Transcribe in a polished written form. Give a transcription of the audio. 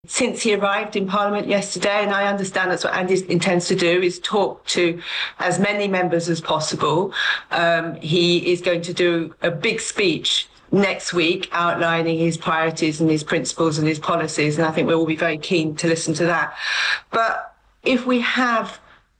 since he arrived in Parliament yesterday, and I understand that's what Andy intends to do, is talk to as many members as possible. He is going to do a big speech next week outlining his priorities and his principles and his policies, and I think we'll all be very keen to listen to that. But if we have